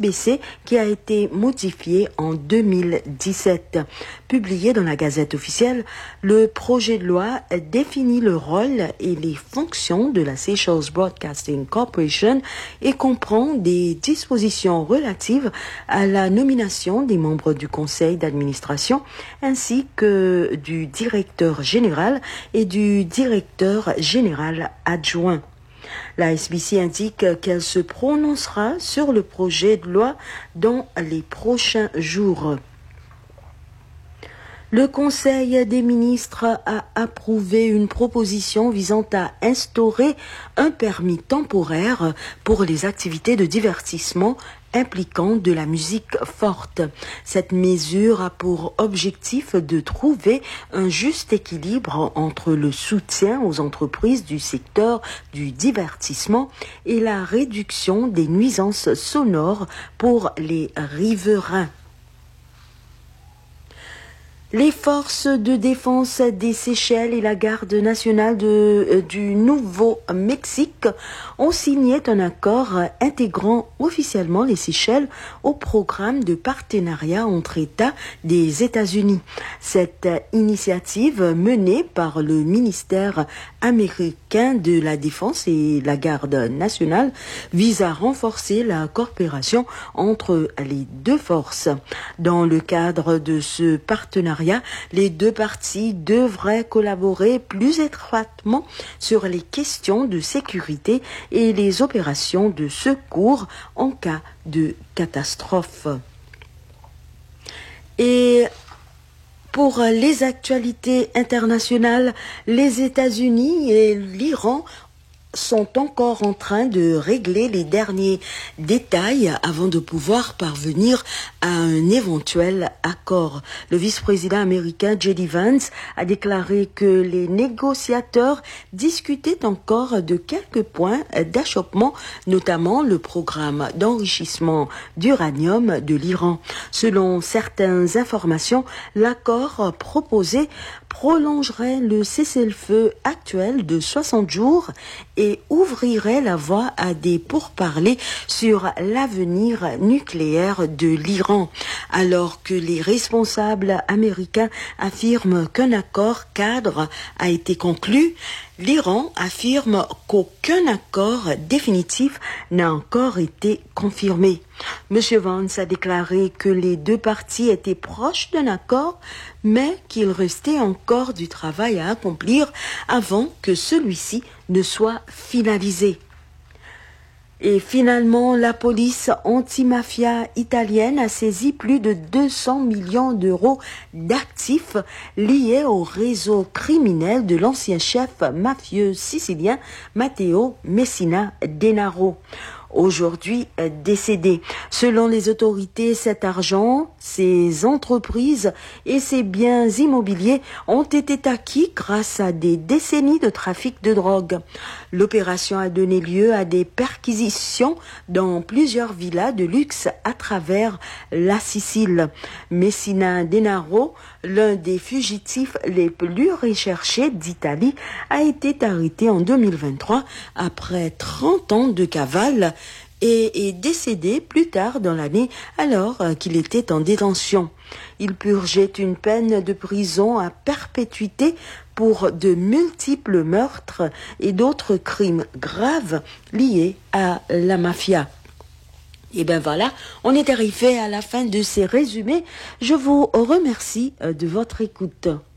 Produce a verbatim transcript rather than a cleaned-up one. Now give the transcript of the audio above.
B C qui a été modifié en deux mille dix-sept. Publié dans la Gazette officielle, le projet de loi définit le rôle et les fonctions de la Seychelles Broadcasting Corporation et comprend des dispositions relatives à la nomination des membres du conseil d'administration ainsi que du directeur général et du directeur général adjoint. La S B C indique qu'elle se prononcera sur le projet de loi dans les prochains jours. Le Conseil des ministres a approuvé une proposition visant à instaurer un permis temporaire pour les activités de divertissement impliquant de la musique forte. Cette mesure a pour objectif de trouver un juste équilibre entre le soutien aux entreprises du secteur du divertissement et la réduction des nuisances sonores pour les riverains. Les forces de défense des Seychelles et la garde nationale de, euh, du Nouveau-Mexique ont signé un accord intégrant officiellement les Seychelles au programme de partenariat entre États des États-Unis. Cette initiative menée par le ministère américain de la Défense et la garde nationale vise à renforcer la coopération entre les deux forces. Dans le cadre de ce partenariat, les deux parties devraient collaborer plus étroitement sur les questions de sécurité et les opérations de secours en cas de catastrophe. Et pour les actualités internationales, les États-Unis et l'Iran sont encore en train de régler les derniers détails avant de pouvoir parvenir à un éventuel accord. Le vice-président américain J D Vance a déclaré que les négociateurs discutaient encore de quelques points d'achoppement, notamment le programme d'enrichissement d'uranium de l'Iran. Selon certaines informations, l'accord proposé prolongerait le cessez-le-feu actuel de soixante jours et ouvrirait la voie à des pourparlers sur l'avenir nucléaire de l'Iran. Alors que les responsables américains affirment qu'un accord cadre a été conclu, l'Iran affirme qu'aucun accord définitif n'a encore été confirmé. M. Vance a déclaré que les deux parties étaient proches d'un accord, mais qu'il restait encore du travail à accomplir avant que celui-ci ne soit finalisé. Et finalement, la police antimafia italienne a saisi plus de deux cents millions d'euros d'actifs liés au réseau criminel de l'ancien chef mafieux sicilien Matteo Messina Denaro, aujourd'hui décédé. Selon les autorités, cet argent, ces entreprises et ces biens immobiliers ont été acquis grâce à des décennies de trafic de drogue. L'opération a donné lieu à des perquisitions dans plusieurs villas de luxe à travers la Sicile. Messina Denaro, l'un des fugitifs les plus recherchés d'Italie, a été arrêté en deux mille vingt-trois après trente ans de cavale et est décédé plus tard dans l'année alors qu'il était en détention. Il purgeait une peine de prison à perpétuité pour de multiples meurtres et d'autres crimes graves liés à la mafia. Et ben voilà, on est arrivé à la fin de ces résumés. Je vous remercie de votre écoute.